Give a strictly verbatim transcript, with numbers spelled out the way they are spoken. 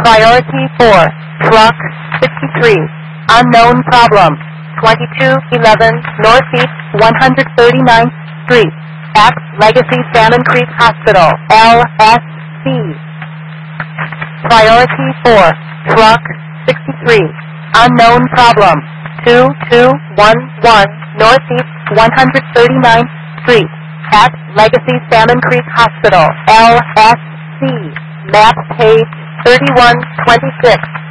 Priority four, truck sixty-three, unknown problem, twenty-two eleven Northeast one hundred thirty-ninth Street, at Legacy Salmon Creek Hospital, L S C. Priority four, truck sixty-three, unknown problem, two two one one Northeast one hundred thirty-ninth Street, at Legacy Salmon Creek Hospital, L S C. Map page thirty-one twenty-six.